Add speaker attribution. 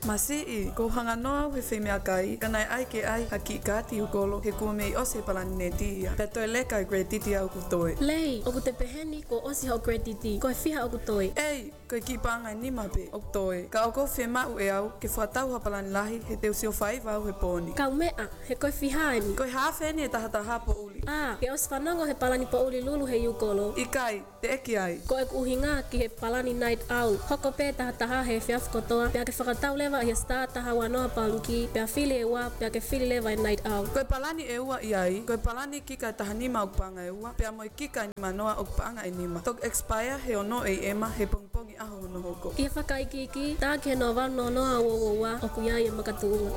Speaker 1: Masi ko hanga noa he whemea kai, kanai ai ke ai haki kāti ukolo he kua mei ose palani ne tia. Pea toi leka grade titi au kutoe.
Speaker 2: Lei, oku te peheni ko osi hau grade titi, ko e whiha oku toi.
Speaker 1: Ei, koe ki pāngai nima pe, ok toi. Ka oko whemau e au, ke whatau ha palani lahi, he te usio whaiva au he pōni.
Speaker 2: Kau mea, he koe whihaani.
Speaker 1: Koe hawheni e tahataha po uli.
Speaker 2: Ke os whanongo he palani po uli lulu he ukolo.
Speaker 1: Ikai, te eki ai.
Speaker 2: Ko e uhinga ki he palani night owl. Hoko pe tahataha he whiaf kotoa, pea ke whakatau lewa i he star taha wanoa palunki, pea whili e wa, pea ke whili lewa i night owl.
Speaker 1: Koe palani e ua i ai, koe palani kika taha nima ok panga e ua, pea moi kika nima noa ok panga e nima. Tok expire he ono e ema he pongpongi aho no hoko.
Speaker 2: Ki he whakaiki, tā ke no wano noa o wa, oku ia i makatuunga.